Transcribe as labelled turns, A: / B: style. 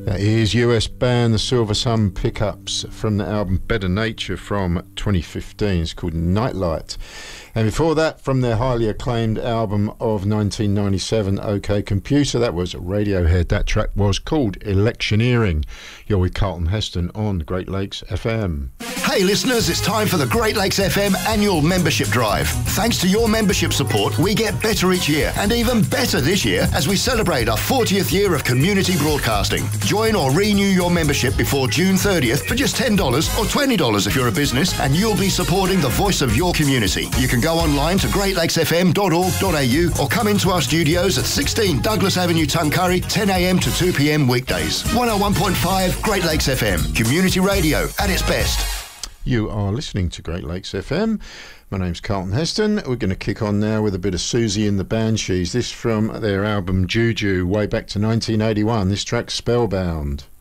A: That is US band The Silver Sun Pickups from the album Better Nature from 2015. It's called Nightlight. And before that, from their highly acclaimed album of 1997, OK Computer, that was Radiohead. That track was called Electioneering. You're with Carlton Heston on Great Lakes FM.
B: Hey listeners, it's time for the Great Lakes FM annual membership drive. Thanks to your membership support, we get better each year, and even better this year as we celebrate our 40th year of community broadcasting. Join or renew your membership before June 30th for just $10 or $20 if you're a business, and you'll be supporting the voice of your community. You can go online to greatlakesfm.org.au or come into our studios at 16 Douglas Avenue, Tuncurry, 10 a.m. to 2 p.m. weekdays. 101.5 Great Lakes FM, community radio at its best.
A: You are listening to Great Lakes FM. My name's Carlton Heston. We're going to kick on now with a bit of Susie and the Banshees. This from their album Juju, way back to 1981. This track's Spellbound.